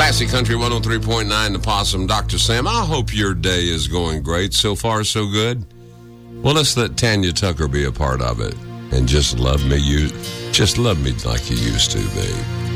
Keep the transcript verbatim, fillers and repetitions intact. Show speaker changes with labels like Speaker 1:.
Speaker 1: Classic Country one oh three point nine, The Possum, Doctor Sam. I hope your day is going great. So far, so good. Well, let's let Tanya Tucker be a part of it. And just love me, you just love me like you used to, babe.